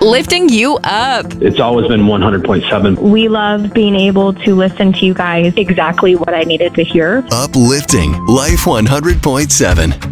lifting you up. It's always been 100.7. We love being able to listen to you guys exactly what I needed to hear. Uplifting Life 100.7.